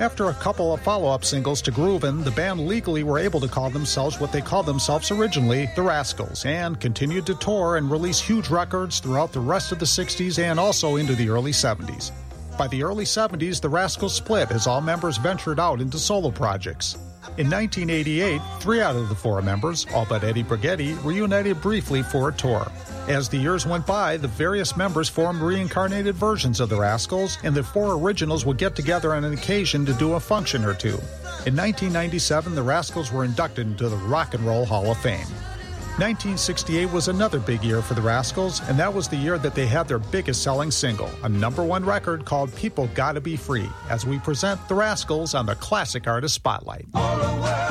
After a couple of follow-up singles to Groovin', the band legally were able to call themselves what they called themselves originally, the Rascals, and continued to tour and release huge records throughout the rest of the 60s and also into the early 70s. By the early 70s, the Rascals split as all members ventured out into solo projects. In 1988, 3 out of the 4 members, all but Eddie Brighetti, reunited briefly for a tour. As the years went by, the various members formed reincarnated versions of the Rascals, and the 4 originals would get together on an occasion to do a function or two. In 1997, the Rascals were inducted into the Rock and Roll Hall of Fame. 1968 was another big year for the Rascals, and that was the year that they had their biggest selling single, a #1 record called People Gotta Be Free, as we present the Rascals on the Classic Artist Spotlight.